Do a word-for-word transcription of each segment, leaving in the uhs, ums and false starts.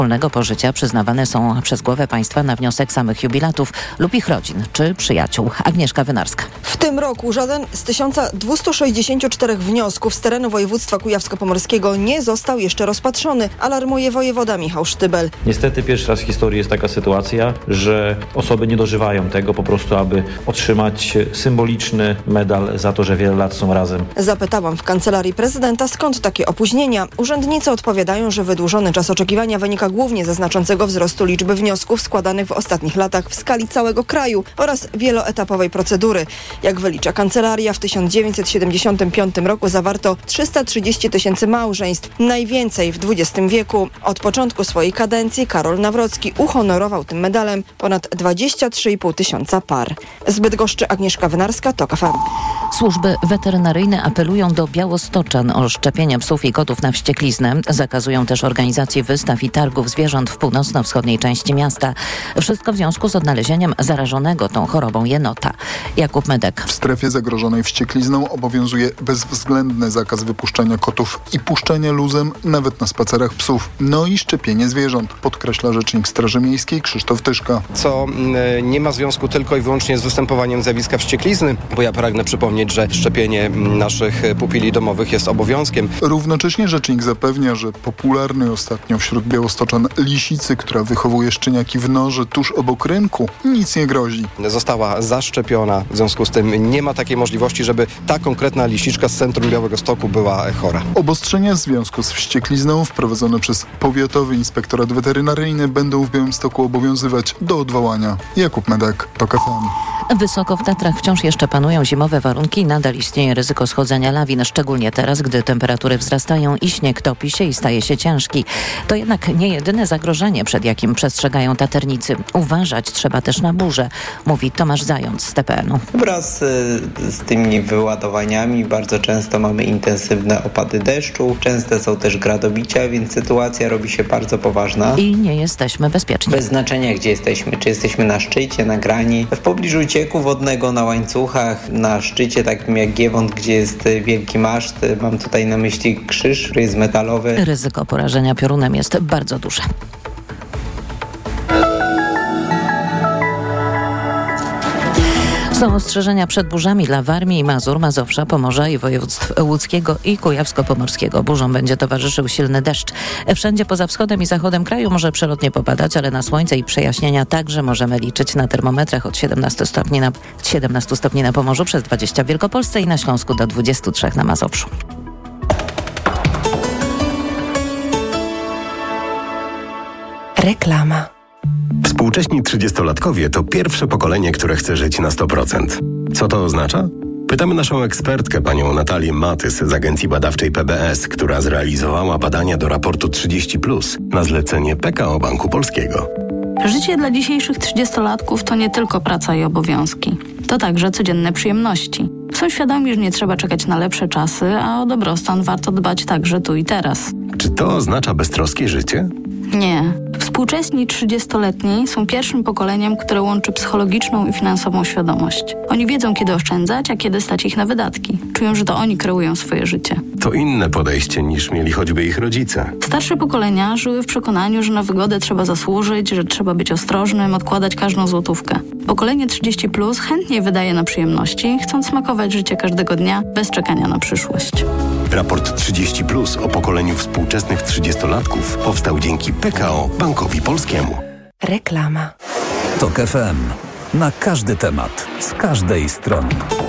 wspólnego pożycia przyznawane są przez głowę państwa na wniosek samych jubilatów lub ich rodzin czy przyjaciół. Agnieszka Wynarska. W tym roku żaden z tysiąca dwustu sześćdziesięciu czterech wniosków z terenu województwa kujawsko-pomorskiego nie został jeszcze rozpatrzony, alarmuje wojewoda Michał Sztybel. Niestety pierwszy raz w historii jest taka sytuacja, że osoby nie dożywają tego po prostu, aby otrzymać symboliczny medal za to, że wiele lat są razem. Zapytałam w kancelarii prezydenta, skąd takie opóźnienia. Urzędnicy odpowiadają, że wydłużony czas oczekiwania wynika głównie ze znaczącego wzrostu liczby wniosków składanych w ostatnich latach w skali całego kraju oraz wieloetapowej procedury. Jak wylicza kancelaria, w tysiąc dziewięćset siedemdziesiątym piątym roku zawarto trzysta trzydzieści tysięcy małżeństw, najwięcej w dwudziestym wieku. Od początku swojej kadencji Karol Nawrocki uhonorował tym medalem ponad dwadzieścia trzy i pół tysiąca par. Z Bydgoszczy Agnieszka Wynarska, TOK F M. Służby weterynaryjne apelują do białostoczan o szczepienie psów i kotów na wściekliznę. Zakazują też organizacji wystaw i targów zwierząt w północno-wschodniej części miasta. Wszystko w związku z odnalezieniem zarażonego tą chorobą jenota. Jakub Medek. W strefie zagrożonej wścieklizną obowiązuje bezwzględny zakaz wypuszczania kotów i puszczania luzem nawet na spacerach psów. No i szczepienie zwierząt, podkreśla rzecznik Straży Miejskiej Krzysztof Tyszka. Co nie ma związku tylko i wyłącznie z występowaniem zjawiska wścieklizny, bo ja pragnę przypomnieć, że szczepienie naszych pupili domowych jest obowiązkiem. Równocześnie rzecznik zapewnia, że popularnej ostatnio wśród białostoczan lisicy, która wychowuje szczeniaki w norze tuż obok rynku, nic nie grozi. Została zaszczepiona, w związku z tym nie ma takiej możliwości, żeby ta konkretna lisiczka z centrum Białegostoku była chora. Obostrzenia w związku z wścieklizną wprowadzone przez Powiatowy Inspektorat Weterynaryjny będą w Białymstoku obowiązywać do odwołania. Jakub Medek, TOK F M. Wysoko w Tatrach wciąż jeszcze panują zimowe warunki i nadal istnieje ryzyko schodzenia lawin, szczególnie teraz, gdy temperatury wzrastają i śnieg topi się i staje się ciężki. To jednak nie jedyne zagrożenie, przed jakim przestrzegają taternicy. Uważać trzeba też na burze, mówi Tomasz Zając z T P N u. Wraz z tymi wyładowaniami bardzo często mamy intensywne opady deszczu, częste są też gradobicia, więc sytuacja robi się bardzo poważna. I nie jesteśmy bezpieczni. Bez znaczenia, gdzie jesteśmy, czy jesteśmy na szczycie, na grani, w pobliżu cieku wodnego, na łańcuchach, na szczycie takim jak Giewont, gdzie jest wielki maszt. Mam tutaj na myśli krzyż, który jest metalowy. Ryzyko porażenia piorunem jest bardzo duże. Są ostrzeżenia przed burzami dla Warmii i Mazur, Mazowsza, Pomorza i województw łódzkiego i kujawsko-pomorskiego. Burzom będzie towarzyszył silny deszcz. Wszędzie poza wschodem i zachodem kraju może przelotnie popadać, ale na słońce i przejaśnienia także możemy liczyć na termometrach od siedemnastu stopni na, siedemnastu stopni na Pomorzu, przez dwadzieścia w Wielkopolsce i na Śląsku do dwudziestu trzech na Mazowszu. Reklama. Współcześni trzydziestolatkowie to pierwsze pokolenie, które chce żyć na sto procent. Co to oznacza? Pytamy naszą ekspertkę, panią Natalię Matys z agencji badawczej P B S, która zrealizowała badania do raportu trzydzieści plus na zlecenie P K O Banku Polskiego. Życie dla dzisiejszych trzydziestolatków to nie tylko praca i obowiązki. To także codzienne przyjemności. Są świadomi, że nie trzeba czekać na lepsze czasy, a o dobrostan warto dbać także tu i teraz. Czy to oznacza beztroskie życie? Nie. Współcześni trzydziestoletni są pierwszym pokoleniem, które łączy psychologiczną i finansową świadomość. Oni wiedzą, kiedy oszczędzać, a kiedy stać ich na wydatki. Czują, że to oni kreują swoje życie. To inne podejście niż mieli choćby ich rodzice. Starsze pokolenia żyły w przekonaniu, że na wygodę trzeba zasłużyć, że trzeba być ostrożnym, odkładać każdą złotówkę. Pokolenie trzydzieści plus chętnie wydaje na przyjemności, chcąc smakować życie każdego dnia bez czekania na przyszłość. Raport trzydzieści plus o pokoleniu współczesnych trzydziestolatków powstał dzięki P K O Bankowi Polskiemu. Reklama. TOK F M. Na każdy temat, z każdej strony.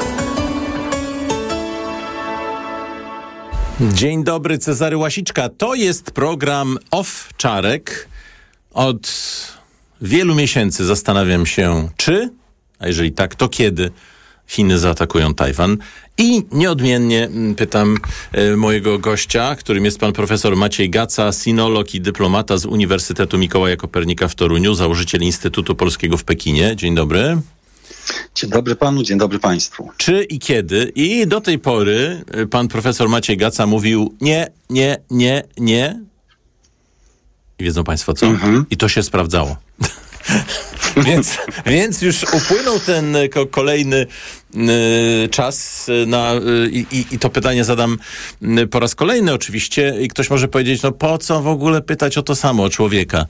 Dzień dobry, Cezary Łasiczka. To jest program Owczarek. Od wielu miesięcy zastanawiam się, czy, a jeżeli tak, to kiedy Chiny zaatakują Tajwan. I nieodmiennie pytam e, mojego gościa, którym jest pan profesor Maciej Gaca, sinolog i dyplomata z Uniwersytetu Mikołaja Kopernika w Toruniu, założyciel Instytutu Polskiego w Pekinie. Dzień dobry. Dzień dobry panu, dzień dobry państwu. Czy i kiedy? I do tej pory pan profesor Maciej Gaca mówił nie, nie, nie, nie. I wiedzą państwo co? Mhm. I to się sprawdzało. Więc, więc już upłynął ten ko- kolejny y, czas na, y, i, i to pytanie zadam y, po raz kolejny oczywiście i ktoś może powiedzieć, no po co w ogóle pytać o to samo, o człowieka?